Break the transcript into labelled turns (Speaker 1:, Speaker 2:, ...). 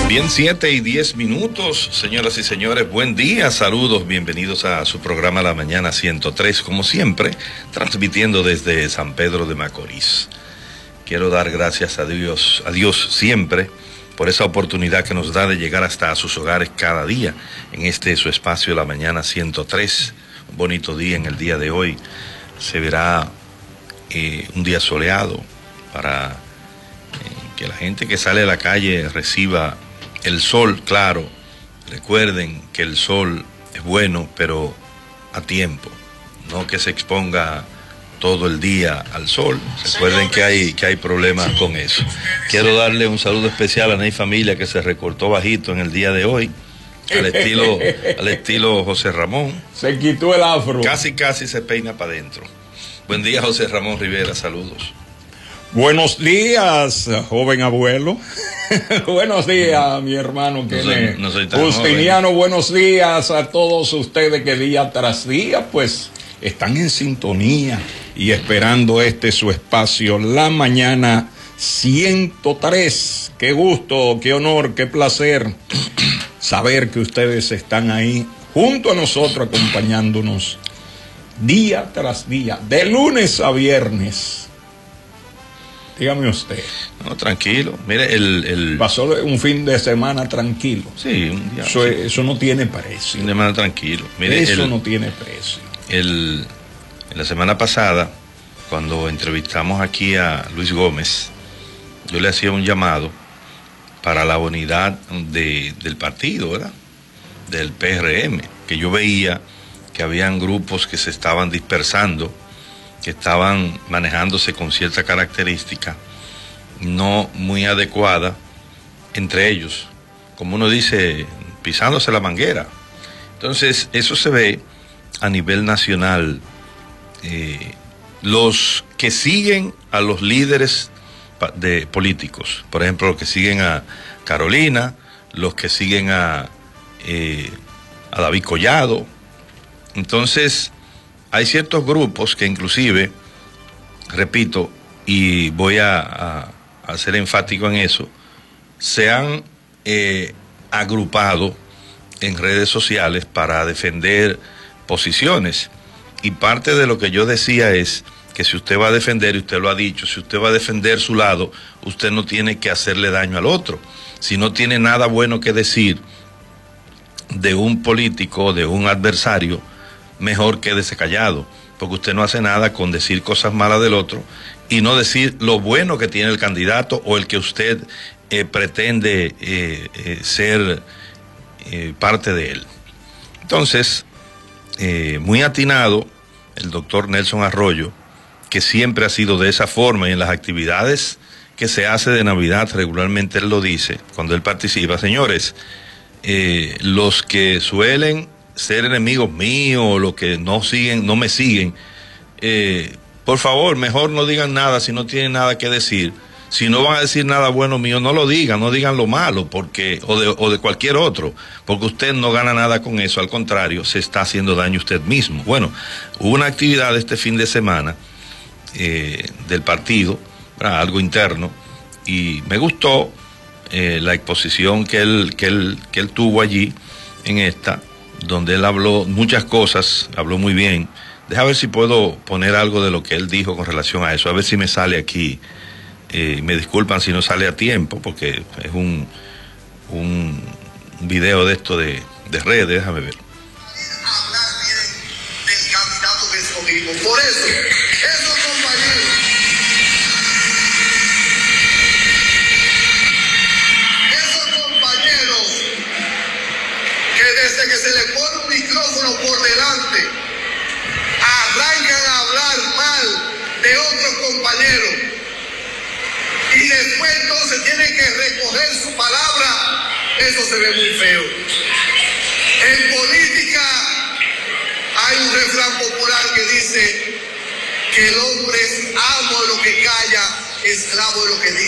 Speaker 1: Bien, 7:10, señoras y señores, buen día, saludos, bienvenidos a su programa La Mañana 103, como siempre, transmitiendo desde San Pedro de Macorís. Quiero dar gracias a Dios siempre por esa oportunidad que nos da de llegar hasta sus hogares cada día en este su espacio La Mañana 103. Un bonito día en el día de hoy. Se verá un día soleado para que la gente que sale a la calle reciba el sol. Claro, recuerden que el sol es bueno, pero a tiempo, no que se exponga todo el día al sol. Recuerden que hay problemas con eso. Quiero darle un saludo especial a Ney Familia, que se recortó bajito en el día de hoy, al estilo José Ramón.
Speaker 2: Se quitó el afro.
Speaker 1: Casi se peina para adentro. Buen día, José Ramón Rivera, saludos.
Speaker 2: Buenos días, joven abuelo. Buenos días, mi hermano
Speaker 1: no soy tan
Speaker 2: Justiniano.
Speaker 1: joven.
Speaker 2: Buenos días a todos ustedes que día tras día pues están en sintonía y esperando su espacio, La Mañana 103. Qué gusto, qué honor, qué placer saber que ustedes están ahí junto a nosotros, acompañándonos día tras día, de lunes a viernes. Dígame usted.
Speaker 1: No, tranquilo. Mire,
Speaker 2: pasó un fin de semana tranquilo.
Speaker 1: Sí, un día.
Speaker 2: Eso no tiene precio.
Speaker 1: Fin de semana tranquilo. Mire,
Speaker 2: eso no tiene precio.
Speaker 1: En la semana pasada, cuando entrevistamos aquí a Luis Gómez, yo le hacía un llamado para la unidad del partido, ¿verdad? Del PRM, que yo veía que habían grupos que se estaban dispersando, que estaban manejándose con cierta característica no muy adecuada entre ellos, como uno dice, pisándose la manguera. Entonces, eso se ve a nivel nacional. Los que siguen a los líderes de políticos, por ejemplo, los que siguen a Carolina, los que siguen a David Collado. Entonces, hay ciertos grupos que inclusive, repito, y voy a ser enfático en eso, se han agrupado en redes sociales para defender posiciones. Y parte de lo que yo decía es que si usted va a defender, y usted lo ha dicho, si usted va a defender su lado, usted no tiene que hacerle daño al otro. Si no tiene nada bueno que decir de un político, de un adversario, mejor quédese callado, porque usted no hace nada con decir cosas malas del otro y no decir lo bueno que tiene el candidato o el que usted pretende ser parte de él. Entonces, muy atinado el doctor Nelson Arroyo, que siempre ha sido de esa forma, y en las actividades que se hace de Navidad regularmente él lo dice cuando él participa: señores, los que suelen ser enemigos míos, los que no me siguen, por favor, mejor no digan nada si no tienen nada que decir. Si no van a decir nada bueno mío, no lo digan, no digan lo malo, porque o de cualquier otro, porque usted no gana nada con eso, al contrario, se está haciendo daño usted mismo. Bueno, hubo una actividad este fin de semana del partido, algo interno, y me gustó la exposición que él tuvo allí en donde él habló muchas cosas, habló muy bien. Deja ver si puedo poner algo de lo que él dijo con relación a eso, a ver si me sale aquí. Me disculpan si no sale a tiempo, porque es un video de esto de redes, déjame ver.
Speaker 3: Hablar bien del candidato que escogimos. Por eso, esos compañeros que desde que se le pone un micrófono por delante arrancan a hablar mal de otros compañeros y después entonces tienen que recoger su palabra, eso se ve muy feo. En política hay un refrán popular que dice que el hombre es amo de lo que calla, esclavo de lo que dice.